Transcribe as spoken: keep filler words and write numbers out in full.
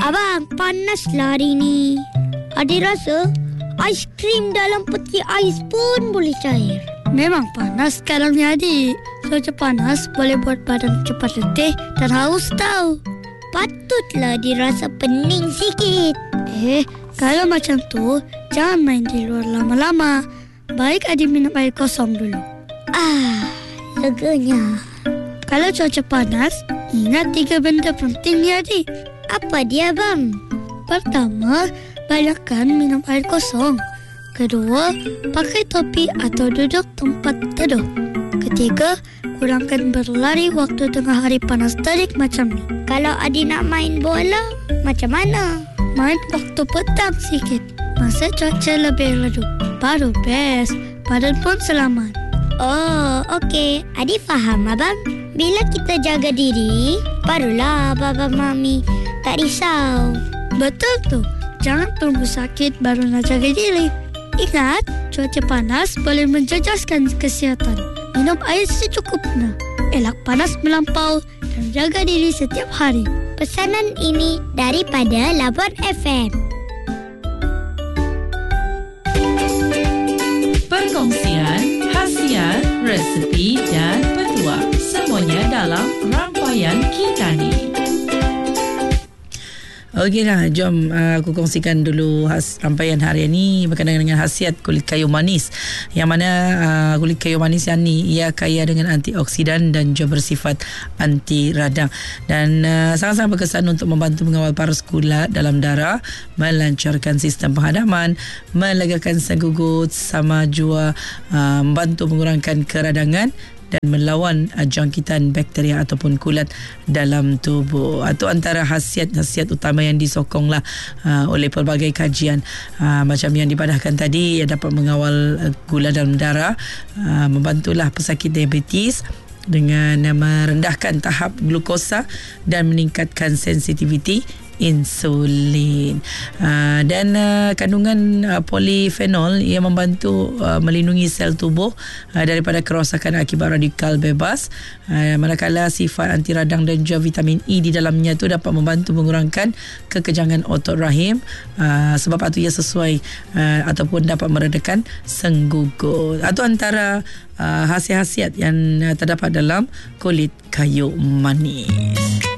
Abang, panaslah hari ni. Adik rasa aiskrim dalam peti ais pun boleh cair. Memang panas sekarang ni adik. Cuaca panas boleh buat badan cepat letih dan haus tau. Patutlah dirasa pening sikit. Eh, kalau macam tu, jangan main di luar lama-lama. Baik adik minum air kosong dulu. Ah, leganya. Kalau cuaca panas, ingat tiga benda penting ya adik. Apa dia bang? Pertama, banyakkan minum air kosong. Kedua, pakai topi atau duduk tempat teduh. Ketiga, kurangkan berlari waktu tengah hari panas terik macam ni. Kalau adik nak main bola, macam mana? Main waktu petang sikit. Masa cuaca lebih redup. Baru best. Badan pun selamat. Oh, okey. Adik faham abang. Bila kita jaga diri, barulah baba mami tak risau. Betul tu. Jangan tunggu sakit baru nak jaga diri. Ingat, cuaca panas boleh menjejaskan kesihatan. Minum air secukupnya. Elak panas melampau dan jaga diri setiap hari. Pesanan ini daripada Labuan F M. Perkongsian, khasiat, resepi dan petuah. Semuanya dalam rangkaian kita ni. Okeylah, jom uh, aku kongsikan dulu has, rangkaian hari ini berkenaan dengan khasiat kulit kayu manis. Yang mana uh, kulit kayu manis yang ni ia kaya dengan antioksidan dan juga bersifat anti radang dan uh, sangat-sangat berkesan untuk membantu mengawal paras gula dalam darah, melancarkan sistem penghadaman, melegakan senggugut, sama juga uh, membantu mengurangkan keradangan dan melawan uh, jangkitan bakteria ataupun kulat dalam tubuh. Itu antara khasiat-khasiat utama yang disokonglah uh, oleh pelbagai kajian uh, macam yang dibadahkan tadi, yang dapat mengawal uh, gula dalam darah, uh, membantulah pesakit diabetes dengan uh, merendahkan tahap glukosa dan meningkatkan sensitiviti insulin. Uh, dan uh, kandungan uh, polifenol ia membantu uh, melindungi sel tubuh uh, daripada kerosakan akibat radikal bebas, uh, manakala sifat anti radang dan juga vitamin E di dalamnya tu dapat membantu mengurangkan kekejangan otot rahim, uh, sebab itu ia sesuai uh, ataupun dapat meredakan senggugut. Itu antara uh, khasiat-khasiat yang uh, terdapat dalam kulit kayu manis.